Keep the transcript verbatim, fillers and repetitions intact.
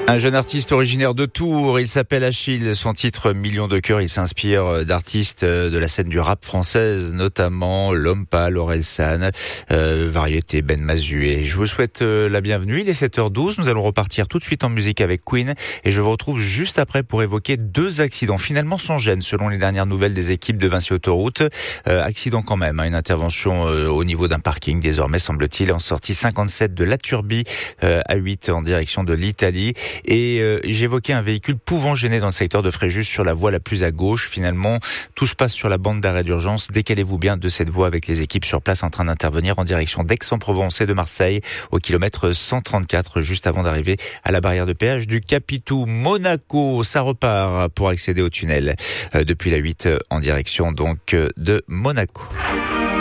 Un jeune artiste originaire de Tours, il s'appelle Achille, son titre Million de cœurs, il s'inspire d'artistes de la scène du rap française, notamment Lompa, Orelsan, euh, Variété, Ben Mazué. Je vous souhaite la bienvenue, il est sept heures douze, nous allons repartir tout de suite en musique avec Queen et je vous retrouve juste après pour évoquer deux accidents finalement sans gêne selon les dernières nouvelles des équipes de Vinci Autoroute. Euh, accident quand même, hein, une intervention euh, au niveau d'un parking désormais semble-t-il en sortie cinquante-sept de La Turbie euh, A huit en direction de l'Italie. Et euh, j'évoquais un véhicule pouvant gêner dans le secteur de Fréjus sur la voie la plus à gauche. Finalement, tout se passe sur la bande d'arrêt d'urgence. Décalez-vous bien de cette voie avec les équipes sur place en train d'intervenir en direction d'Aix-en-Provence et de Marseille au kilomètre cent trente-quatre, juste avant d'arriver à la barrière de péage du Capitou. Monaco, ça repart pour accéder au tunnel euh, depuis la huit en direction donc de Monaco.